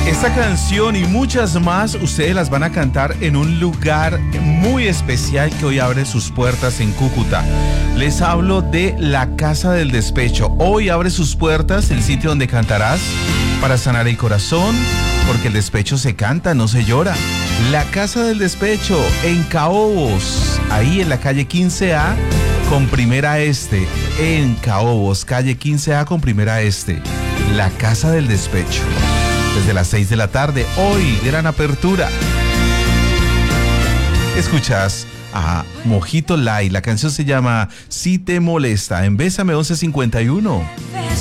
Esta canción y muchas más ustedes las van a cantar en un lugar muy especial que hoy abre sus puertas en Cúcuta. Les hablo de la Casa del Despecho. Hoy abre sus puertas el sitio donde cantarás para sanar el corazón, porque el despecho se canta, no se llora. La Casa del Despecho en Caobos, ahí en la calle 15A con Primera Este. En Caobos, calle 15A con Primera Este. La Casa del Despecho. Desde las 6 de la tarde, hoy, gran apertura. Escuchas a Mojito Light. La canción se llama Si te molesta, en Bésame 1151.